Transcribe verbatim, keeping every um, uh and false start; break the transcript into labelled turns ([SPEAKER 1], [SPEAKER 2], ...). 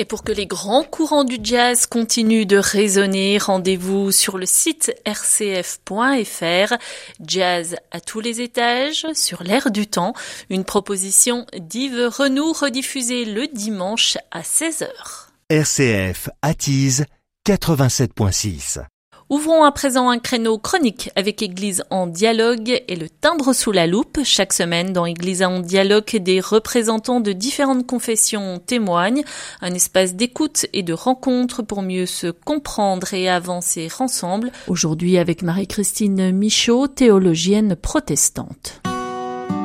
[SPEAKER 1] Et pour que les grands courants du jazz continuent de résonner, rendez-vous sur le site r c f point f r. Jazz à tous les étages, sur l'air du temps. Une proposition d'Yves Renoux rediffusée le dimanche à seize heures.
[SPEAKER 2] R C F attise quatre-vingt-sept point six.
[SPEAKER 1] Ouvrons à présent un créneau chronique avec Église en dialogue et le timbre sous la loupe. Chaque semaine, dans Église en dialogue, des représentants de différentes confessions témoignent. Un espace d'écoute et de rencontre pour mieux se comprendre et avancer ensemble. Aujourd'hui avec Marie-Christine Michaud, théologienne protestante.